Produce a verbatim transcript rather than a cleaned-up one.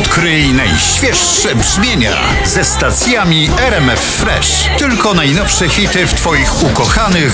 Odkryj najświeższe brzmienia ze stacjami R M F Fresh. Tylko najnowsze hity w Twoich ukochanych